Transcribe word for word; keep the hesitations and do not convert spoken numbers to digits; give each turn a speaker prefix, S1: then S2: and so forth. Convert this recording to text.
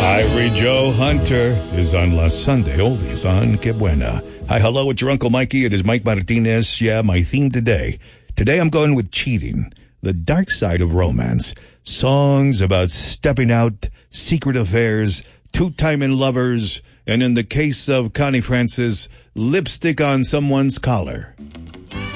S1: Ivory Joe Hunter is on La Sunday Oldies on Que Buena. Hi, hello, it's your Uncle Mikey. It is Mike Martinez. Yeah, my theme today. Today I'm going with cheating, the dark side of romance. Songs about stepping out, secret affairs, two-timing lovers, and in the case of Connie Francis, lipstick on someone's collar.